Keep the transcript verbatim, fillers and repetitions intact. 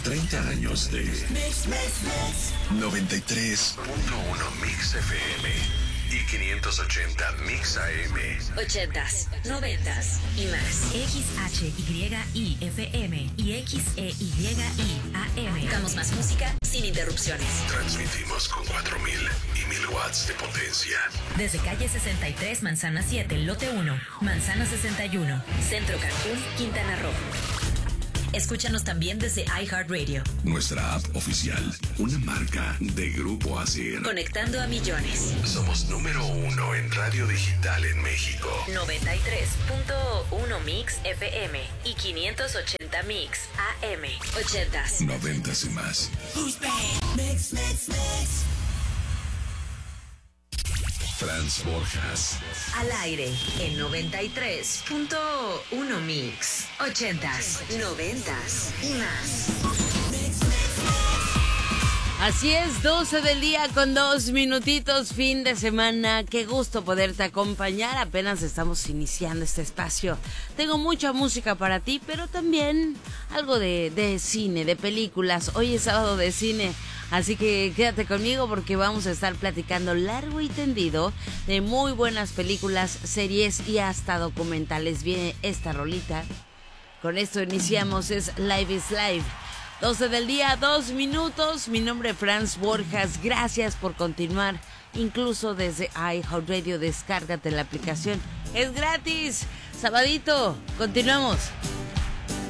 treinta años de Mix, Mix, Mix. noventa y tres punto uno Mix F M y quinientos ochenta Mix A M. ochentas, noventas y más. X H Y I F M y X E Y I A M. Damos más música sin interrupciones. Transmitimos con cuatro mil y mil watts de potencia. Desde calle sesenta y tres, Manzana siete, lote uno, Manzana sesenta y uno. Centro Cancún, Quintana Roo. Escúchanos también desde iHeartRadio. Nuestra app oficial, una marca de Grupo Asir. Conectando a millones. Somos número uno en radio digital en México. noventa y tres punto uno Mix F M y quinientos ochenta Mix A M. ochentas. Noventas y más. Mix, mix, mix. Franz Borjas. Al aire en noventa y tres punto uno Mix. ochentas, noventas y más. Así es, doce del día con dos minutitos, fin de semana. Qué gusto poderte acompañar. Apenas estamos iniciando este espacio. Tengo mucha música para ti, pero también algo de, de cine, de películas. Hoy es sábado de cine. Así que quédate conmigo porque vamos a estar platicando largo y tendido de muy buenas películas, series y hasta documentales. Viene esta rolita. Con esto iniciamos, es Live is Live. doce del día, dos minutos. Mi nombre es Franz Borjas. Gracias por continuar. Incluso desde iHeartRadio, descárgate la aplicación. Es gratis. Sabadito, continuamos.